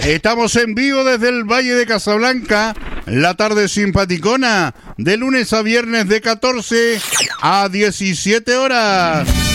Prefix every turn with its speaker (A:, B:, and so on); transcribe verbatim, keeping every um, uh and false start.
A: Estamos en vivo desde el Valle de Casablanca, la tarde simpaticona, de lunes a viernes de catorce a diecisiete horas.